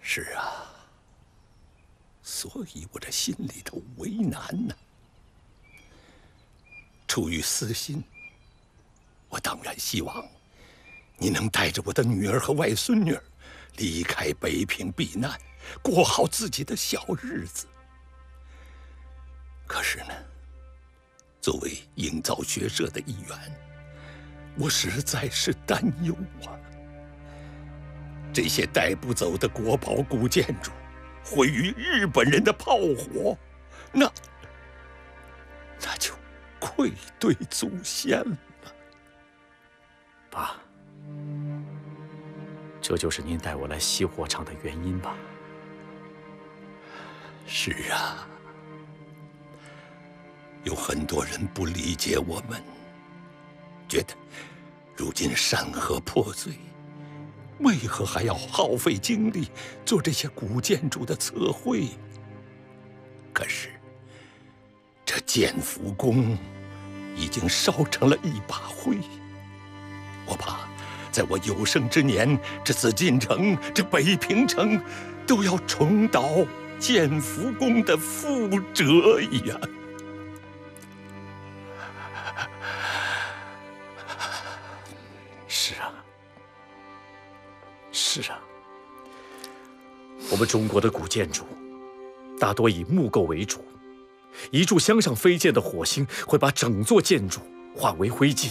是啊，所以我这心里头为难呢。出于私心，我当然希望你能带着我的女儿和外孙女离开北平避难，过好自己的小日子。可是呢，作为营造学社的一员，我实在是担忧啊。这些带不走的国宝古建筑，毁于日本人的炮火，那就愧对祖先了。 爸，这就是您带我来西火场的原因吧？ 是啊，有很多人不理解我们，觉得如今山河破碎，为何还要耗费精力做这些古建筑的测绘？可是，这建福宫已经烧成了一把灰，我怕在我有生之年，这紫禁城、这北平城都要重蹈建福宫的覆辙呀！ 是啊，是啊，我们中国的古建筑大多以木构为主，一炷香上飞溅的火星会把整座建筑化为灰烬。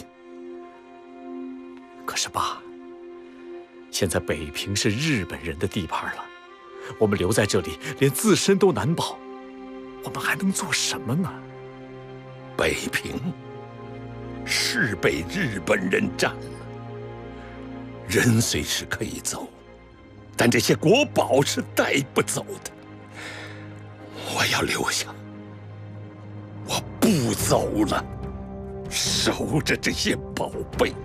可是爸，现在北平是日本人的地盘了，我们留在这里连自身都难保，我们还能做什么呢？ 北平是被日本人占了，人虽是可以走，但这些国宝是带不走的。我要留下，我不走了，守着这些宝贝。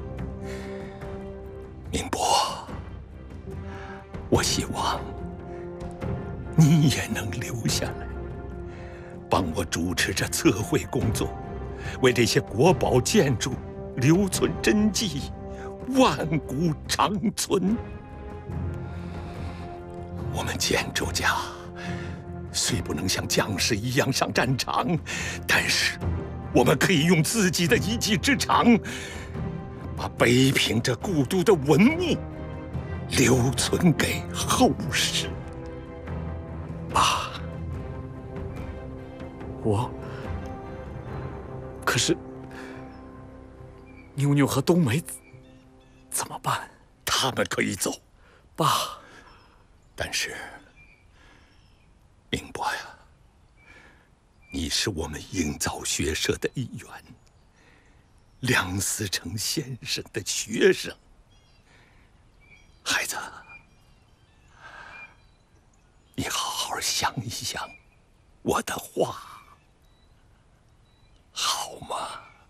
明伯，我希望你也能留下来，帮我主持这测绘工作，为这些国宝建筑留存真迹，万古长存。我们建筑家虽不能像将士一样上战场，但是我们可以用自己的一技之长，把北平这故都的文物留存给后世。 爸，可是妞妞和冬梅怎么办？ 他们可以走， 爸。 但是明伯呀，你是我们营造学社的一员，梁思成先生的学生。孩子，你好好想一想我的话，好吗？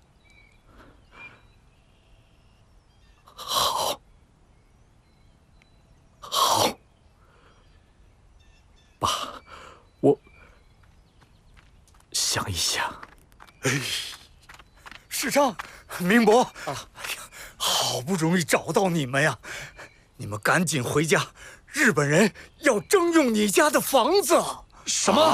好，好，爸，我想一想。 师长，明伯啊，哎呀，好不容易找到你们呀！你们赶紧回家，日本人要征用你家的房子。 什么？